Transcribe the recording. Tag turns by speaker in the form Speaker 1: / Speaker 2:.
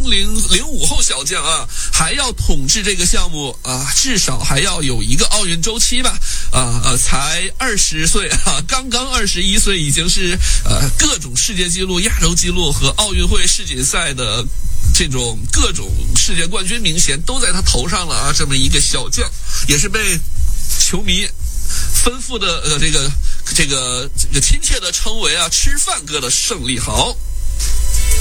Speaker 1: 0005后小将啊，还要统治这个项目啊，至少还要有一个奥运周期吧。才20岁啊，刚刚21岁，已经是各种世界纪录、亚洲纪录和奥运会世锦赛的这种各种世界冠军名衔都在他头上了啊！这么一个小将，也是被球迷吩咐的这个亲切的称为啊吃饭哥的胜利好。